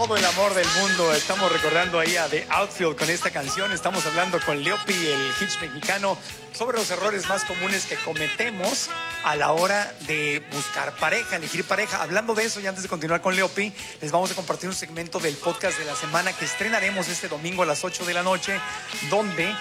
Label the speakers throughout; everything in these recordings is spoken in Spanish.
Speaker 1: todo el amor del mundo. Estamos recordando ahí a The Outfield con esta canción. Estamos hablando con Leopi, el hitch mexicano, sobre los errores más comunes que cometemos a la hora de buscar pareja, elegir pareja. Hablando de eso, y antes de continuar con Leopi, les vamos a compartir un segmento del podcast de la semana que estrenaremos este domingo a las 8 de la noche, donde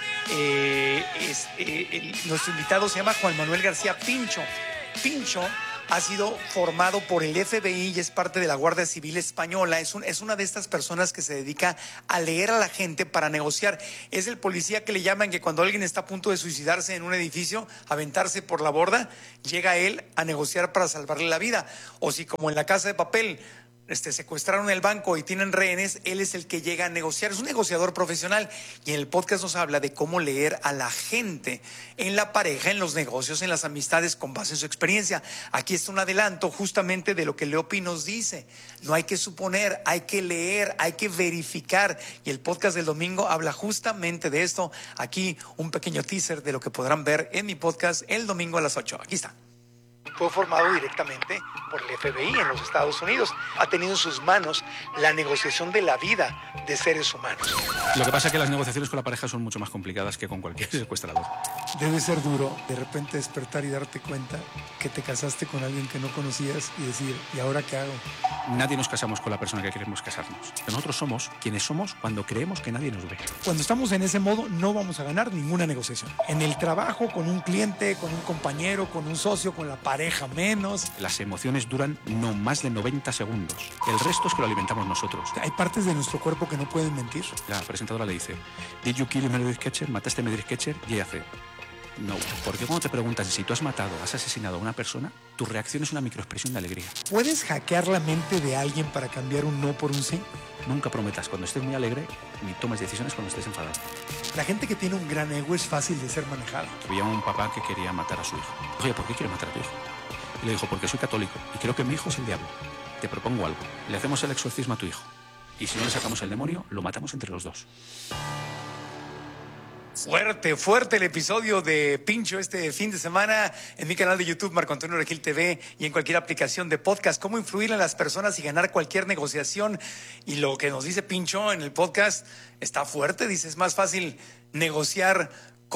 Speaker 1: nuestro invitado se llama Juan Manuel García Pincho. Pincho ha sido formado por el FBI y es parte de la Guardia Civil Española. Es una de estas personas que se dedica a leer a la gente para negociar. Es el policía que le llaman que cuando alguien está a punto de suicidarse en un edificio, aventarse por la borda, llega él a negociar para salvarle la vida. O si como en La Casa de Papel secuestraron el banco y tienen rehenes, él es el que llega a negociar. Es un negociador profesional y en el podcast nos habla de cómo leer a la gente en la pareja, en los negocios, en las amistades con base en su experiencia. Aquí está un adelanto justamente de lo que Leopi nos dice. No hay que suponer, hay que leer, hay que verificar, y el podcast del domingo habla justamente de esto. Aquí un pequeño teaser de lo que podrán ver en mi podcast el domingo a las 8. Aquí está. Fue formado directamente por el FBI en los Estados Unidos. Ha tenido en sus manos la negociación de la vida de seres humanos.
Speaker 2: Lo que pasa es que las negociaciones con la pareja son mucho más complicadas que con cualquier secuestrador.
Speaker 1: Debe ser duro de repente despertar y darte cuenta que te casaste con alguien que no conocías y decir, ¿y ahora qué hago?
Speaker 2: Nadie nos casamos con la persona que queremos casarnos. Nosotros somos quienes somos cuando creemos que nadie nos ve.
Speaker 1: Cuando estamos en ese modo no vamos a ganar ninguna negociación. En el trabajo, con un cliente, con un compañero, con un socio, con la pareja menos.
Speaker 2: Las emociones duran no más de 90 segundos. El resto es que lo alimentamos nosotros.
Speaker 1: Hay partes de nuestro cuerpo que no pueden mentir.
Speaker 2: La presentadora le dice, ¿Did you kill Meredith Ketcher? ¿Mataste a Meredith Ketcher? Y ella hace, no. Porque cuando te preguntan si tú has matado, has asesinado a una persona, tu reacción es una microexpresión de alegría.
Speaker 1: ¿Puedes hackear la mente de alguien para cambiar un no por un sí?
Speaker 2: Nunca prometas cuando estés muy alegre ni tomes decisiones cuando estés enfadado.
Speaker 1: La gente que tiene un gran ego es fácil de ser manejada.
Speaker 2: Había un papá que quería matar a su hijo. Oye, ¿por qué quieres matar a tu hijo? Y le dijo, porque soy católico y creo que mi hijo es el diablo. Te propongo algo. Le hacemos el exorcismo a tu hijo. Y si no le sacamos el demonio, lo matamos entre los dos. Fuerte el episodio de Pincho este fin de semana en mi canal de YouTube, Marco Antonio Regil TV, y en cualquier aplicación de podcast. Cómo influir en las personas y ganar cualquier negociación. Y lo que nos dice Pincho en el podcast está fuerte. Dice, es más fácil negociar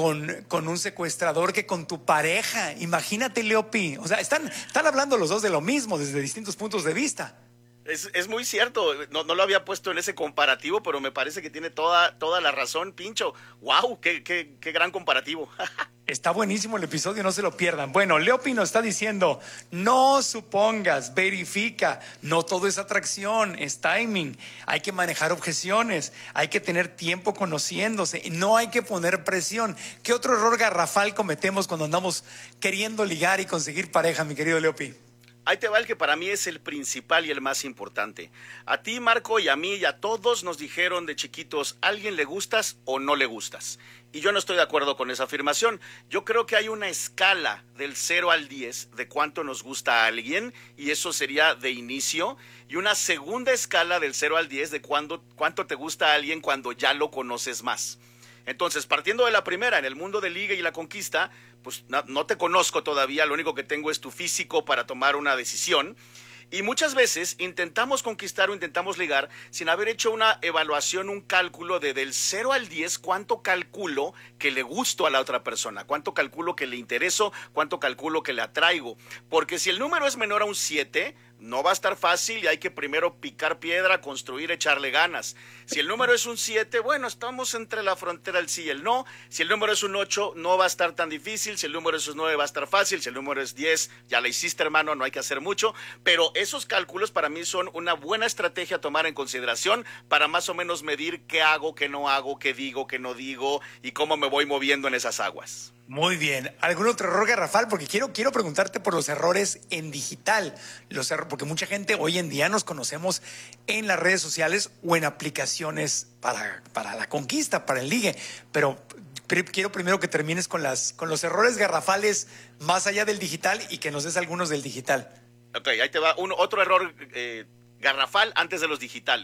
Speaker 2: con un secuestrador que con tu pareja. Imagínate, Leopi. O sea, están hablando los dos de lo mismo desde distintos puntos de vista.
Speaker 3: Es muy cierto, no lo había puesto en ese comparativo, pero me parece que tiene toda la razón, Pincho. ¡Wow! ¡Qué gran comparativo!
Speaker 1: Está buenísimo el episodio, no se lo pierdan. Bueno, Leopi nos está diciendo, no supongas, verifica, no todo es atracción, es timing, hay que manejar objeciones, hay que tener tiempo conociéndose, no hay que poner presión. ¿Qué otro error garrafal cometemos cuando andamos queriendo ligar y conseguir pareja, mi querido Leopi?
Speaker 3: Ahí te va el que para mí es el principal y el más importante. A ti, Marco, y a mí y a todos nos dijeron de chiquitos, ¿a alguien le gustas o no le gustas? Y yo no estoy de acuerdo con esa afirmación. Yo creo que hay una escala del 0 al 10 de cuánto nos gusta a alguien, y eso sería de inicio, y una segunda escala del 0 al 10 de cuánto te gusta a alguien cuando ya lo conoces más. Entonces, partiendo de la primera, en el mundo de liga y la conquista, pues no te conozco todavía, lo único que tengo es tu físico para tomar una decisión. Y muchas veces intentamos conquistar o intentamos ligar sin haber hecho una evaluación, un cálculo de del 0 al 10, cuánto calculo que le gusto a la otra persona, cuánto calculo que le intereso, cuánto calculo que le atraigo. Porque si el número es menor a un 7, no va a estar fácil y hay que primero picar piedra, construir, echarle ganas. Si el número es un 7, bueno, estamos entre la frontera del sí y el no. Si el número es un 8, no va a estar tan difícil. Si el número es un 9, va a estar fácil. Si el número es 10, ya la hiciste, hermano, no hay que hacer mucho. Pero esos cálculos para mí son una buena estrategia a tomar en consideración para más o menos medir qué hago, qué no hago, qué digo, qué no digo y cómo me voy moviendo en esas aguas.
Speaker 1: Muy bien. ¿Algún otro error garrafal? Porque quiero preguntarte por los errores en digital. Porque mucha gente hoy en día nos conocemos en las redes sociales o en aplicaciones para la conquista, para el ligue. Pero quiero primero que termines con los errores garrafales más allá del digital y que nos des algunos del digital.
Speaker 3: Ok, ahí te va otro error garrafal antes de los digitales.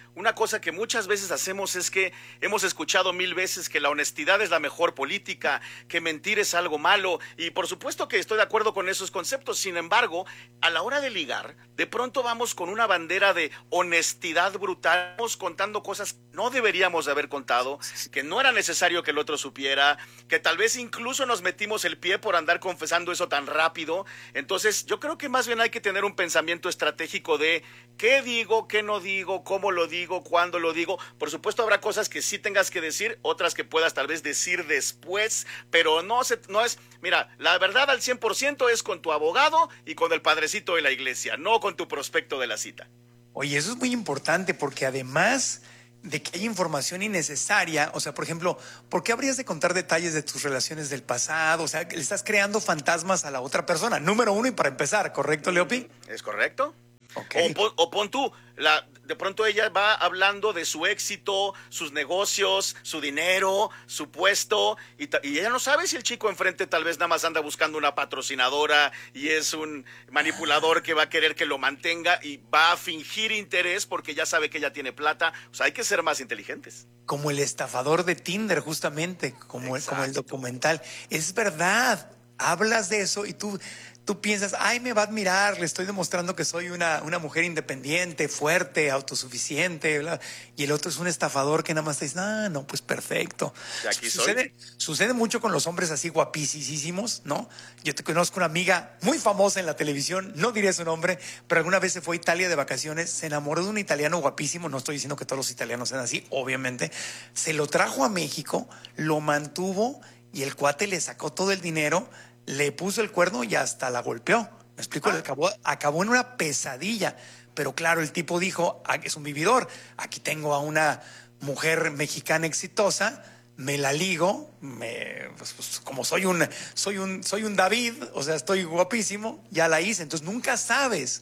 Speaker 3: una cosa que muchas veces hacemos es que hemos escuchado 1000 veces que la honestidad es la mejor política, que mentir es algo malo, y por supuesto que estoy de acuerdo con esos conceptos. Sin embargo, a la hora de ligar, de pronto vamos con una bandera de honestidad brutal, vamos contando cosas que no deberíamos de haber contado, que no era necesario que el otro supiera, que tal vez incluso nos metimos el pie por andar confesando eso tan rápido. Entonces, yo creo que más bien hay que tener un pensamiento estratégico de qué digo, qué no digo, cómo lo digo, cuándo lo digo. Por supuesto, habrá cosas que sí tengas que decir, otras que puedas tal vez decir después, pero no es, mira, la verdad al 100% es con tu abogado y con el padrecito de la iglesia, no con tu prospecto de la cita.
Speaker 1: Oye, eso es muy importante porque además de que hay información innecesaria, o sea, por ejemplo, ¿por qué habrías de contar detalles de tus relaciones del pasado? O sea, le estás creando fantasmas a la otra persona, número uno y para empezar, ¿correcto, Leopi?
Speaker 3: ¿Es correcto?
Speaker 1: Okay.
Speaker 3: O pon tú, de pronto ella va hablando de su éxito, sus negocios, su dinero, su puesto, y ella no sabe si el chico enfrente tal vez nada más anda buscando una patrocinadora y es un manipulador que va a querer que lo mantenga y va a fingir interés porque ya sabe que ella tiene plata. O sea, hay que ser más inteligentes.
Speaker 1: Como el estafador de Tinder, justamente, como el documental. Es verdad, hablas de eso y tú piensas, ay, me va a admirar, le estoy demostrando que soy una mujer independiente, fuerte, autosuficiente, bla. Y el otro es un estafador que nada más te dice, no, pues perfecto. Sucede mucho con los hombres así guapísimos, ¿no? Yo te conozco una amiga muy famosa en la televisión, no diré su nombre, pero alguna vez se fue a Italia de vacaciones, se enamoró de un italiano guapísimo, no estoy diciendo que todos los italianos sean así, obviamente, se lo trajo a México, lo mantuvo y el cuate le sacó todo el dinero, le puso el cuerno y hasta la golpeó. ¿Me explico? Acabó en una pesadilla. Pero claro, el tipo dijo, es un vividor. Aquí tengo a una mujer mexicana exitosa, me la ligo, pues, como soy un David, o sea, estoy guapísimo, ya la hice. Entonces nunca sabes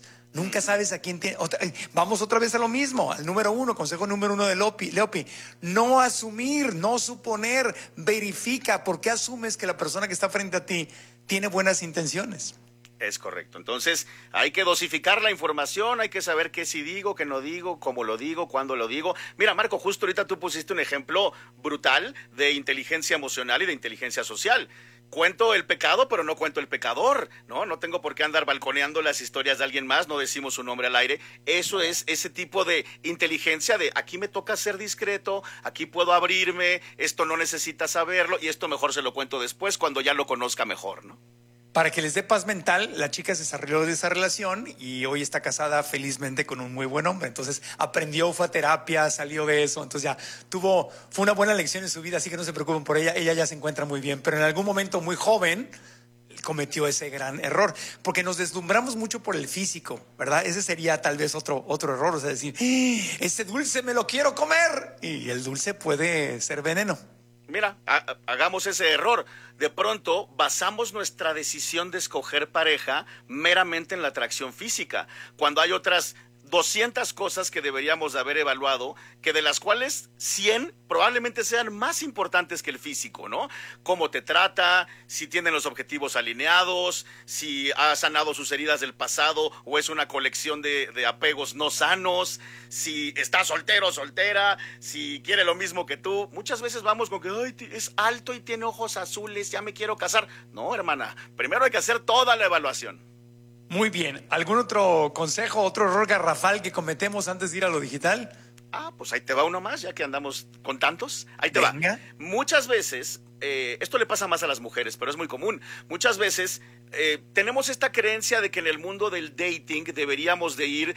Speaker 1: a quién tiene. Vamos otra vez a lo mismo, al número uno, consejo número uno de Leopi. No asumir, no suponer, verifica. ¿Por qué asumes que la persona que está frente a ti tiene buenas intenciones?
Speaker 3: Es correcto. Entonces, hay que dosificar la información, hay que saber qué sí digo, qué no digo, cómo lo digo, cuándo lo digo. Mira, Marco, justo ahorita tú pusiste un ejemplo brutal de inteligencia emocional y de inteligencia social. Cuento el pecado, pero no cuento el pecador, ¿no? No tengo por qué andar balconeando las historias de alguien más, no decimos su nombre al aire. Eso es ese tipo de inteligencia de aquí me toca ser discreto, aquí puedo abrirme, esto no necesita saberlo y esto mejor se lo cuento después cuando ya lo conozca mejor, ¿no?
Speaker 1: Para que les dé paz mental, la chica se salió de esa relación y hoy está casada felizmente con un muy buen hombre. Entonces aprendió, fue a terapia, salió de eso. Entonces ya fue una buena lección en su vida, así que no se preocupen por ella. Ella ya se encuentra muy bien, pero en algún momento muy joven cometió ese gran error, porque nos deslumbramos mucho por el físico, ¿verdad? Ese sería tal vez otro error, o sea, decir, ese dulce me lo quiero comer, y el dulce puede ser veneno.
Speaker 3: Mira, hagamos ese error. De pronto basamos nuestra decisión de escoger pareja meramente en la atracción física, cuando hay otras 200 cosas que deberíamos de haber evaluado, que de las cuales 100 probablemente sean más importantes que el físico, ¿no? Cómo te trata, si tienen los objetivos alineados, si ha sanado sus heridas del pasado o es una colección de apegos no sanos, si está soltero o soltera, si quiere lo mismo que tú. Muchas veces vamos con que ay, es alto y tiene ojos azules, ya me quiero casar. No, hermana, primero hay que hacer toda la evaluación.
Speaker 1: Muy bien. ¿Algún otro consejo, otro error garrafal que cometemos antes de ir a lo digital?
Speaker 3: Pues ahí te va uno más, ya que andamos con tantos. Ahí te
Speaker 1: Venga.
Speaker 3: va. Muchas veces, esto le pasa más a las mujeres, pero es muy común. Muchas veces tenemos esta creencia de que en el mundo del dating deberíamos de ir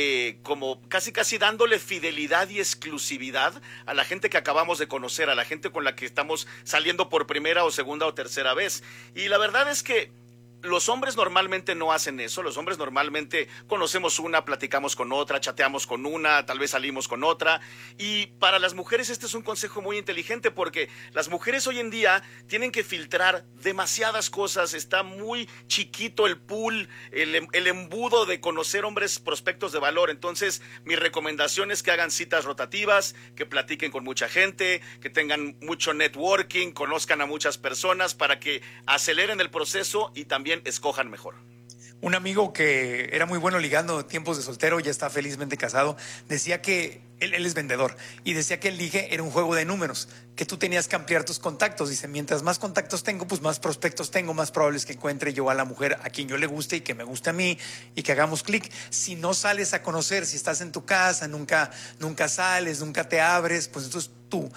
Speaker 3: como casi dándole fidelidad y exclusividad a la gente que acabamos de conocer, a la gente con la que estamos saliendo por primera o segunda o tercera vez. Y la verdad es que los hombres normalmente no hacen eso. Los hombres normalmente conocemos una, platicamos con otra, chateamos con una, tal vez salimos con otra. Y para las mujeres este es un consejo muy inteligente porque las mujeres hoy en día tienen que filtrar demasiadas cosas. Está muy chiquito el pool, el embudo de conocer hombres prospectos de valor. Entonces, mi recomendación es que hagan citas rotativas, que platiquen con mucha gente, que tengan mucho networking, conozcan a muchas personas para que aceleren el proceso y también escojan mejor.
Speaker 1: Un amigo que era muy bueno ligando tiempos de soltero, ya está felizmente casado, decía que él es vendedor y decía que el ligue era un juego de números, que tú tenías que ampliar tus contactos. Dice, mientras más contactos tengo, pues más prospectos tengo, más probables que encuentre yo a la mujer a quien yo le guste y que me guste a mí y que hagamos clic. Si no sales a conocer, si estás en tu casa, nunca sales, nunca te abres, pues entonces tú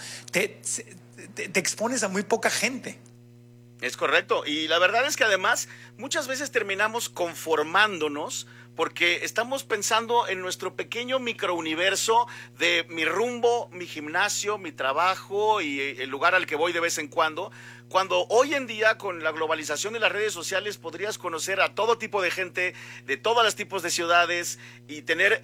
Speaker 1: te expones a muy poca gente.
Speaker 3: Es correcto, y la verdad es que además muchas veces terminamos conformándonos porque estamos pensando en nuestro pequeño microuniverso de mi rumbo, mi gimnasio, mi trabajo y el lugar al que voy de vez en cuando hoy en día con la globalización de las redes sociales podrías conocer a todo tipo de gente de todos los tipos de ciudades y tener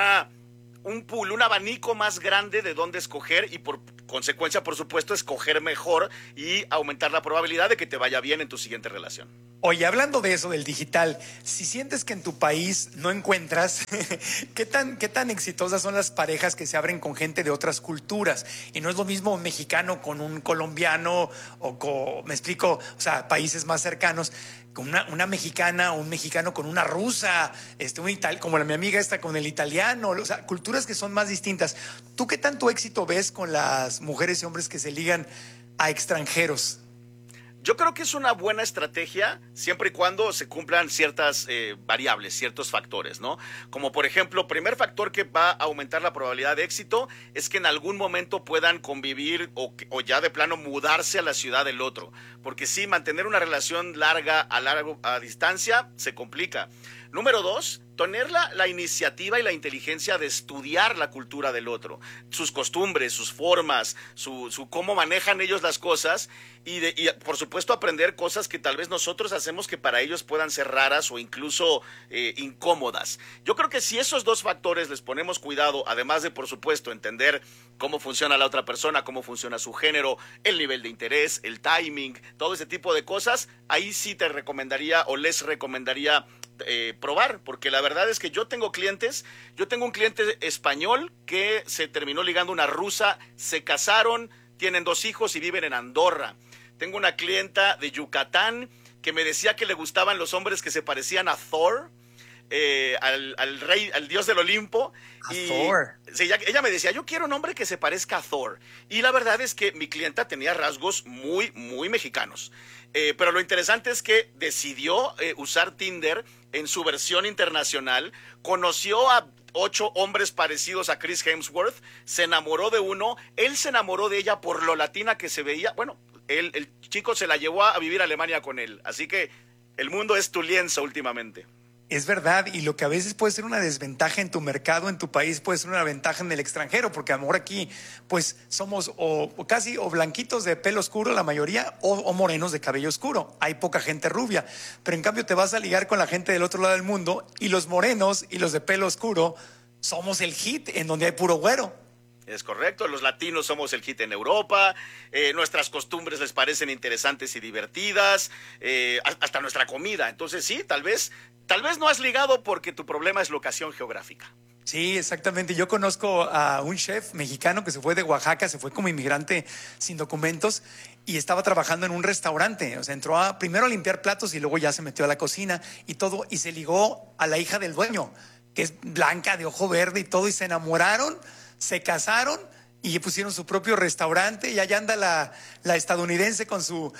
Speaker 3: un pool, un abanico más grande de dónde escoger y por consecuencia, por supuesto, escoger mejor y aumentar la probabilidad de que te vaya bien en tu siguiente relación.
Speaker 1: Oye, hablando de eso, del digital, si sientes que en tu país no encuentras, ¿qué tan exitosas son las parejas que se abren con gente de otras culturas? Y no es lo mismo un mexicano con un colombiano me explico, o sea, países más cercanos, con una mexicana o un mexicano con una rusa, como mi amiga esta con el italiano, o sea, culturas que son más distintas. ¿Tú qué tanto éxito ves con las mujeres y hombres que se ligan a extranjeros?
Speaker 3: Yo creo que es una buena estrategia siempre y cuando se cumplan ciertas variables, ciertos factores, ¿no? Como por ejemplo, primer factor que va a aumentar la probabilidad de éxito es que en algún momento puedan convivir o ya de plano mudarse a la ciudad del otro. Porque sí, mantener una relación larga a distancia se complica. Número 2, tener la iniciativa y la inteligencia de estudiar la cultura del otro, sus costumbres, sus formas, su cómo manejan ellos las cosas y por supuesto aprender cosas que tal vez nosotros hacemos que para ellos puedan ser raras o incluso incómodas. Yo creo que si esos dos factores les ponemos cuidado, además de por supuesto entender cómo funciona la otra persona, cómo funciona su género, el nivel de interés, el timing, todo ese tipo de cosas, ahí sí te recomendaría o les recomendaría probar, porque la verdad es que yo tengo un cliente español que se terminó ligando una rusa, se casaron, tienen 2 hijos y viven en Andorra. Tengo una clienta de Yucatán que me decía que le gustaban los hombres que se parecían a Thor, al rey, al dios del Olimpo.
Speaker 1: Thor.
Speaker 3: Sí, ella me decía, yo quiero un hombre que se parezca a Thor. Y la verdad es que mi clienta tenía rasgos muy, muy mexicanos. Pero lo interesante es que decidió usar Tinder en su versión internacional, conoció a 8 hombres parecidos a Chris Hemsworth, se enamoró de uno, él se enamoró de ella por lo latina que se veía. Bueno, el chico se la llevó a vivir a Alemania con él, así que el mundo es tu lienzo últimamente.
Speaker 1: Es verdad, y lo que a veces puede ser una desventaja en tu mercado, en tu país, puede ser una ventaja en el extranjero, porque a lo mejor aquí pues somos casi blanquitos de pelo oscuro la mayoría, o morenos de cabello oscuro. Hay poca gente rubia, pero en cambio te vas a ligar con la gente del otro lado del mundo y los morenos y los de pelo oscuro somos el hit en donde hay puro güero.
Speaker 3: Es correcto, los latinos somos el hit en Europa, nuestras costumbres les parecen interesantes y divertidas, hasta nuestra comida. Entonces sí, tal vez no has ligado porque tu problema es locación geográfica.
Speaker 1: Sí, exactamente. Yo conozco a un chef mexicano que se fue de Oaxaca, se fue como inmigrante sin documentos y estaba trabajando en un restaurante. O sea, entró primero a limpiar platos y luego ya se metió a la cocina y todo, y se ligó a la hija del dueño, que es blanca, de ojo verde y todo, y se enamoraron, se casaron y pusieron su propio restaurante, y allá anda la estadounidense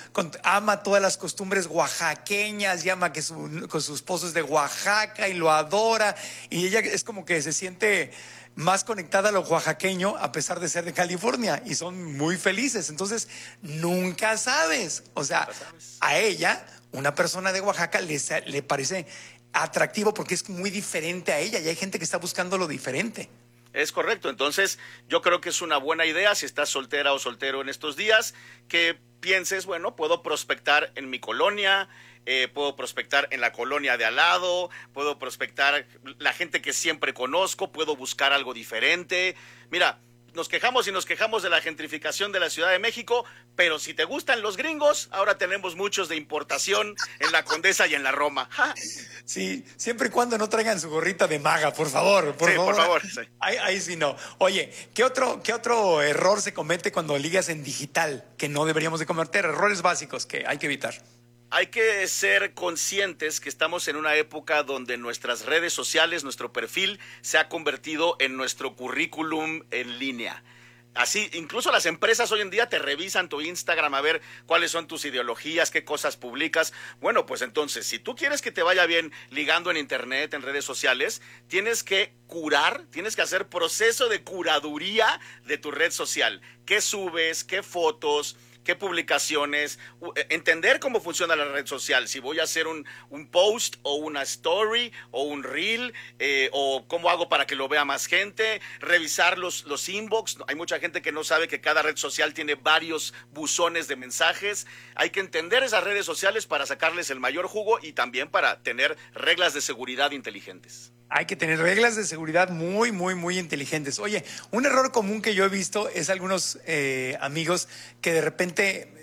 Speaker 1: ama todas las costumbres oaxaqueñas, llama que con su esposo es de Oaxaca y lo adora, y ella es como que se siente más conectada a lo oaxaqueño a pesar de ser de California, y son muy felices. Entonces nunca sabes, o sea, a ella, una persona de Oaxaca le parece atractivo porque es muy diferente a ella, y hay gente que está buscando lo diferente.
Speaker 3: Es correcto, entonces yo creo que es una buena idea si estás soltera o soltero en estos días, que pienses, bueno, puedo prospectar en mi colonia, puedo prospectar en la colonia de al lado, puedo prospectar la gente que siempre conozco, puedo buscar algo diferente. Mira, nos quejamos de la gentrificación de la Ciudad de México, pero si te gustan los gringos, ahora tenemos muchos de importación en la Condesa y en la Roma. ¡Ja!
Speaker 1: Sí, siempre y cuando no traigan su gorrita de maga, por favor.
Speaker 3: Por favor. Sí.
Speaker 1: Ahí sí no. Oye, ¿qué otro error se comete cuando ligas en digital que no deberíamos de cometer? Errores básicos que hay que evitar.
Speaker 3: Hay que ser conscientes que estamos en una época donde nuestras redes sociales, nuestro perfil, se ha convertido en nuestro currículum en línea. Así, incluso las empresas hoy en día te revisan tu Instagram a ver cuáles son tus ideologías, qué cosas publicas. Bueno, pues entonces, si tú quieres que te vaya bien ligando en internet, en redes sociales, tienes que curar, tienes que hacer proceso de curaduría de tu red social. ¿Qué subes? ¿Qué fotos? ¿Qué publicaciones? Entender cómo funciona la red social. Si voy a hacer un post o una story o un reel, o cómo hago para que lo vea más gente. Revisar los inbox. Hay mucha gente que no sabe que cada red social tiene varios buzones de mensajes. Hay que entender esas redes sociales para sacarles el mayor jugo y también para tener reglas de seguridad inteligentes.
Speaker 1: Hay que tener reglas de seguridad muy, muy, muy inteligentes. Oye, un error común que yo he visto es algunos amigos que de repente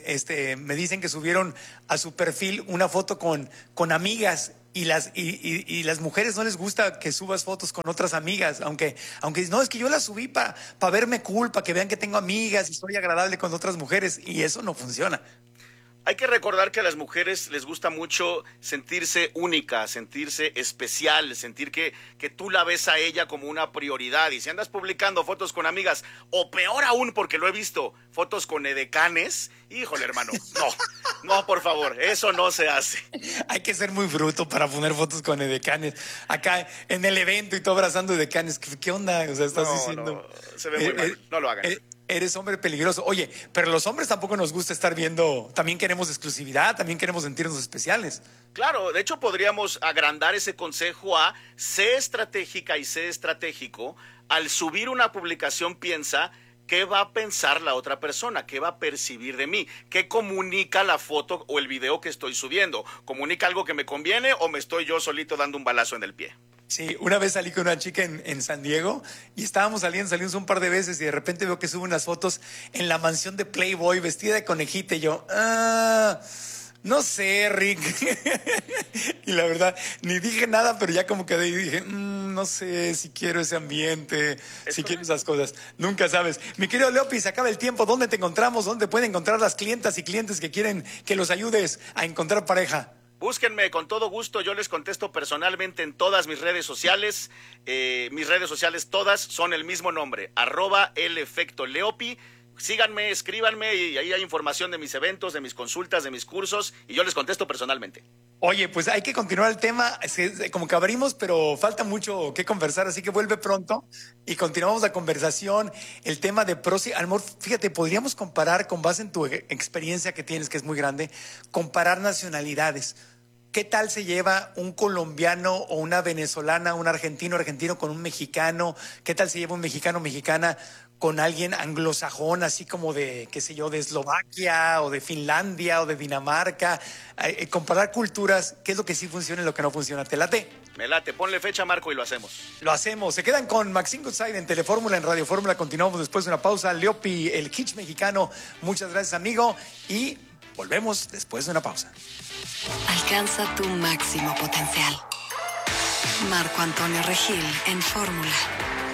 Speaker 1: me dicen que subieron a su perfil una foto con amigas y las mujeres no les gusta que subas fotos con otras amigas, aunque no, es que yo las subí para verme cool, para que vean que tengo amigas y soy agradable con otras mujeres, y eso no funciona.
Speaker 3: Hay que recordar que a las mujeres les gusta mucho sentirse única, sentirse especial, sentir que tú la ves a ella como una prioridad. Y si andas publicando fotos con amigas, o peor aún, porque lo he visto, fotos con edecanes, híjole, hermano, no, por favor, eso no se hace.
Speaker 1: Hay que ser muy bruto para poner fotos con edecanes. Acá en el evento y tú abrazando edecanes, ¿qué onda? O sea, estás diciendo...
Speaker 3: No, se ve muy mal, no lo hagan.
Speaker 1: Eres hombre peligroso. Oye, pero los hombres tampoco nos gusta estar viendo, también queremos exclusividad, también queremos sentirnos especiales.
Speaker 3: Claro, de hecho podríamos agrandar ese consejo a sé estratégica y sé estratégico. Al subir una publicación piensa qué va a pensar la otra persona, qué va a percibir de mí, qué comunica la foto o el video que estoy subiendo. ¿Comunica algo que me conviene o me estoy yo solito dando un balazo en el pie?
Speaker 1: Sí, una vez salí con una chica en San Diego y salimos un par de veces y de repente veo que sube unas fotos en la mansión de Playboy vestida de conejita y yo, no sé, Rick. Y la verdad, ni dije nada, pero ya como quedé y dije, no sé si quiero ese ambiente, si quiero esas cosas. Nunca sabes. Mi querido Leopi, se acaba el tiempo. ¿Dónde te encontramos? ¿Dónde pueden encontrar las clientas y clientes que quieren que los ayudes a encontrar pareja?
Speaker 3: Búsquenme con todo gusto, yo les contesto personalmente en todas mis redes sociales. Mis redes sociales todas son el mismo nombre, @elefectoleopi. Síganme, escríbanme y ahí hay información de mis eventos, de mis consultas, de mis cursos y yo les contesto personalmente.
Speaker 1: Oye, pues hay que continuar el tema, como que abrimos, pero falta mucho que conversar, así que vuelve pronto y continuamos la conversación, el tema de pros y amor. Fíjate, podríamos comparar, con base en tu experiencia que tienes, que es muy grande, comparar nacionalidades. ¿Qué tal se lleva un colombiano o una venezolana, un argentino con un mexicano? ¿Qué tal se lleva un mexicana con alguien anglosajón, así como de, qué sé yo, de Eslovaquia o de Finlandia o de Dinamarca? Comparar culturas, ¿qué es lo que sí funciona y lo que no funciona? ¿Te late?
Speaker 3: Me late, ponle fecha, Marco, y lo hacemos.
Speaker 1: Lo hacemos. Se quedan con Maxine Goodside en Telefórmula, en Radio Fórmula. Continuamos después de una pausa. Leopi, el kitsch mexicano. Muchas gracias, amigo. Y volvemos después de una pausa.
Speaker 4: Alcanza tu máximo potencial. Marco Antonio Regil en Fórmula.